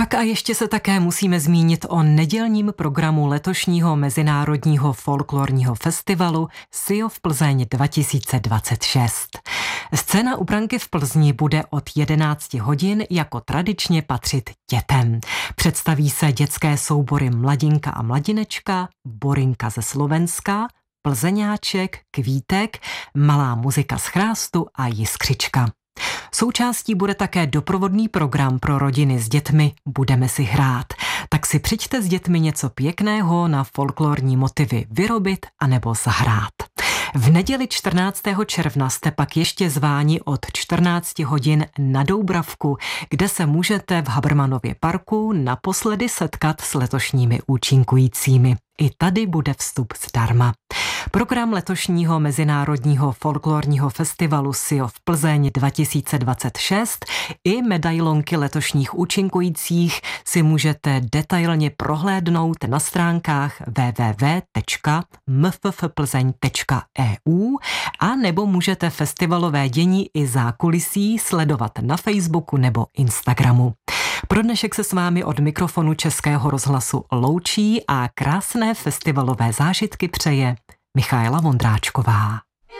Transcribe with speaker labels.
Speaker 1: Tak a ještě se také musíme zmínit o nedělním programu letošního Mezinárodního folklorního festivalu SIOF Plzeň 2026. Scéna u branky v Plzni bude od 11 hodin jako tradičně patřit dětem. Představí se dětské soubory Mladinka a Mladinečka, Borinka ze Slovenska, Plzeňáček, Kvítek, Malá muzika z Chrástu a Jiskřička. Součástí bude také doprovodný program pro rodiny s dětmi Budeme si hrát. Tak si přijďte s dětmi něco pěkného na folklorní motivy vyrobit anebo zahrát. V neděli 14. června jste pak ještě zváni od 14 hodin na Doubravku, kde se můžete v Habermanově parku naposledy setkat s letošními účinkujícími. I tady bude vstup zdarma. Program letošního Mezinárodního folklorního festivalu SIOF Plzeň 2026 i medailonky letošních účinkujících si můžete detailně prohlédnout na stránkách www.mffplzeň.eu a nebo můžete festivalové dění i zákulisí sledovat na Facebooku nebo Instagramu. Pro dnešek se s vámi od mikrofonu Českého rozhlasu loučí a krásné festivalové zážitky přeje Michaela Vondráčková.